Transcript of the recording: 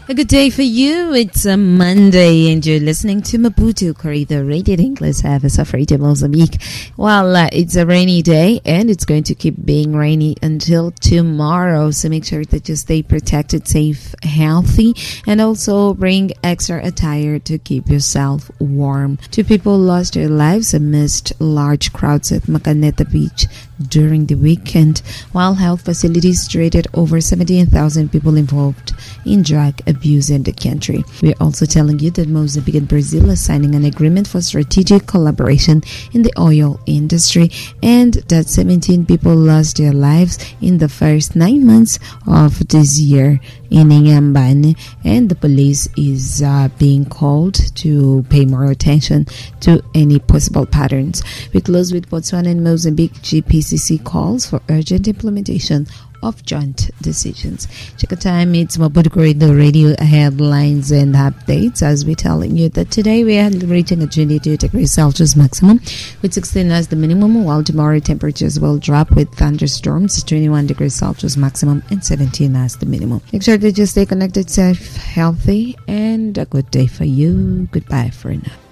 A good day for you. It's a Monday and you're listening to Maputo Corrido Rated English Service of Radio Mozambique. Well, it's a rainy day and it's going to keep being rainy until tomorrow. So make sure that you stay protected, safe, healthy, and also bring extra attire to keep yourself warm. 2 people lost their lives amidst large crowds at Macaneta Beach during the weekend, while health facilities rated over 17,000 people involved in drug abuse in the country. We're also telling you that Mozambique and Brazil are signing an agreement for strategic collaboration in the oil industry, and that 17 people lost their lives in the first 9 months of this year in Inhambane, and the police is being called to pay more attention to any possible patterns. We close with Botswana and Mozambique GPCC calls for urgent implementation of joint decisions. Check the time. It's Maputo Corrido Radio headlines and updates, as we're telling you that today we are reaching a 22 degrees Celsius maximum with 16 as the minimum, while tomorrow temperatures will drop with thunderstorms, 21 degrees Celsius maximum and 17 as the minimum. Make sure that you stay connected, safe, healthy, and a good day for you. Goodbye for now.